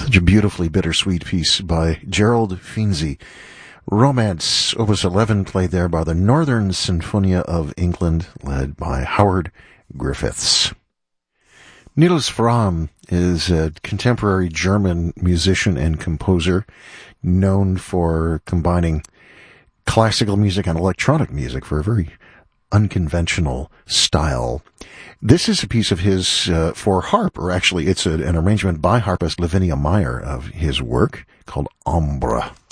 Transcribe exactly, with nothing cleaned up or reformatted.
Such a beautifully bittersweet piece by Gerald Finzi. Romance, Opus eleven, played there by the Northern Sinfonia of England, led by Howard Griffiths. Niels Frahm is a contemporary German musician and composer known for combining classical music and electronic music for a very unconventional style. This is a piece of his uh, for harp, or actually it's a, an arrangement by harpist Lavinia Meyer of his work called Ombre.